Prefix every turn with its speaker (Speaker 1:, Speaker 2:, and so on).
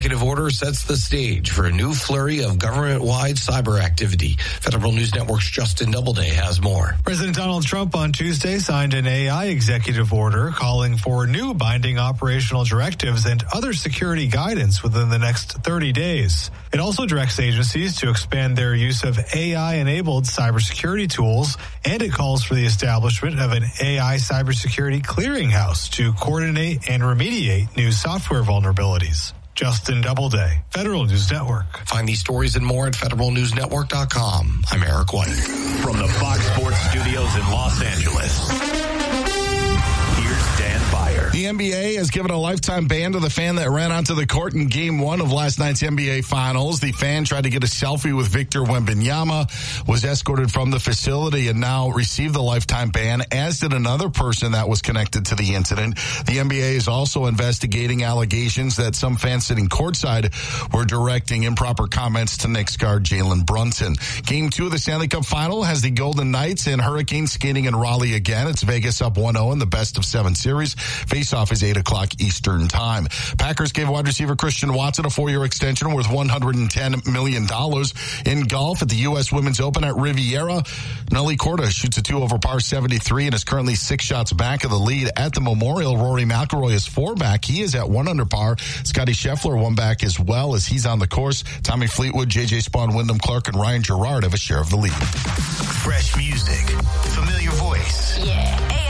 Speaker 1: Executive order sets the stage for a new flurry of government-wide cyber activity. Federal News Network's Justin Doubleday has more.
Speaker 2: President Donald Trump on Tuesday signed an AI executive order calling for new binding operational directives and other security guidance within the next 30 days. It also directs agencies to expand their use of AI-enabled cybersecurity tools, and it calls for the establishment of an AI cybersecurity clearinghouse to coordinate and remediate new software vulnerabilities. Justin Doubleday, Federal News Network.
Speaker 1: Find these stories and more at federalnewsnetwork.com. I'm Eric White.
Speaker 3: From the Fox Sports Studios in Los Angeles, here's Dan Byer.
Speaker 4: The NBA has given a lifetime ban to the fan that ran onto the court in Game 1 of last night's NBA Finals. The fan tried to get a selfie with Victor Wembanyama, was escorted from the facility, and now received the lifetime ban, as did another person that was connected to the incident. The NBA is also investigating allegations that some fans sitting courtside were directing improper comments to Knicks guard Jalen Brunson. Game 2 of the Stanley Cup Final has the Golden Knights and Hurricanes skating in Raleigh again. It's Vegas up 1-0 in the best-of-7 series. Face-off is 8 o'clock Eastern time. Packers gave wide receiver Christian Watson a 4-year extension worth $110 million. In golf at the U.S. Women's Open at Riviera, Nelly Korda shoots a 2 over par 73 and is currently 6 shots back of the lead. At the Memorial, Rory McIlroy is 4 back. He is at 1 under par. Scotty Scheffler 1 back as well as he's on the course. Tommy Fleetwood, J.J. Spawn, Wyndham Clark, and Ryan Gerard have a share of the lead.
Speaker 3: Fresh music, familiar voice.
Speaker 5: Yeah.